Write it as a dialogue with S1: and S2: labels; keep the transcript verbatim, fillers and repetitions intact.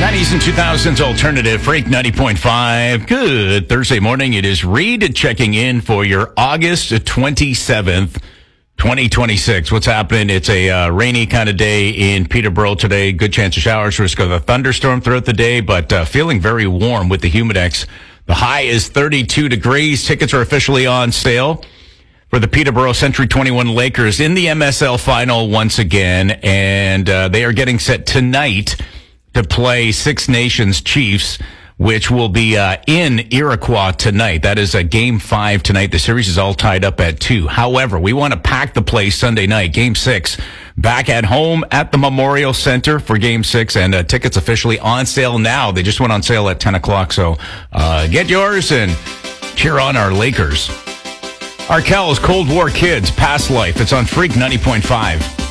S1: nineties and two thousands alternative, Freak ninety point five. Good Thursday morning. It is Reed checking in for your August twenty-seventh, twenty twenty-six. What's happening? It's a uh, rainy kind of day in Peterborough today. Good chance of showers, risk of a thunderstorm throughout the day, but uh, feeling very warm with the Humidex. The high is thirty-two degrees. Tickets are officially on sale for the Peterborough Century twenty-one Lakers in the M S L final once again, and uh, they are getting set tonight to play Six Nations Chiefs, which will be uh, in Iroquois tonight. That is a game five tonight. The series is all tied up at two. However, we want to pack the place Sunday night, game six, back at home at the Memorial Center for game six, and uh, tickets officially on sale now. They just went on sale at ten o'clock, so uh, get yours and cheer on our Lakers. Arkel's Cold War Kids, Past Life. It's on Freak ninety point five.